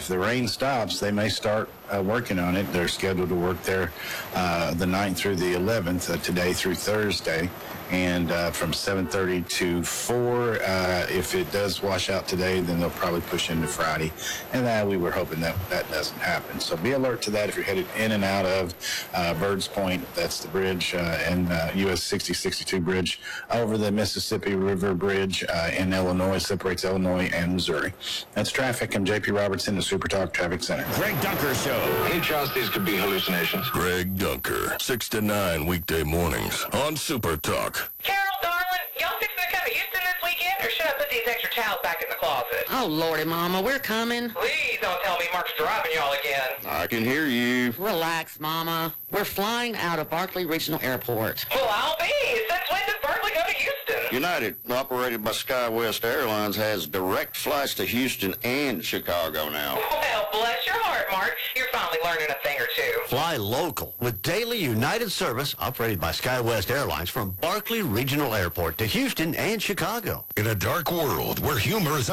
if the rain stops, they may start working on it. They're scheduled to work there the 9th through the 11th, today through Thursday, and from 7:30 to 4. If it does wash out today, then they'll probably push into Friday, and we were hoping that doesn't happen. So be alert to that if you're headed in and out of Birds Point. That's the bridge and US 6062 bridge over the Mississippi River Bridge in Illinois, separates Illinois and Missouri. That's traffic. I'm JP Robertson, the Super Talk Traffic Center. Greg Dunker Show. Any chance these could be hallucinations? Greg Dunker, 6 to 9 weekday mornings on Super Talk. Carol, darling, y'all fixing to come to Houston this weekend, or should I put these extra towels back in the closet? Oh, Lordy, Mama, we're coming. Please don't tell me Mark's driving y'all again. I can hear you. Relax, Mama. We're flying out of Barkley Regional Airport. Well, I'll be. Since when does Berkeley go to Houston? United, operated by SkyWest Airlines, has direct flights to Houston and Chicago now. Well, bless your heart, Mark. You're finally learning a thing or two. Fly local with daily United service operated by SkyWest Airlines from Barkley Regional Airport to Houston and Chicago. In a dark world where humor is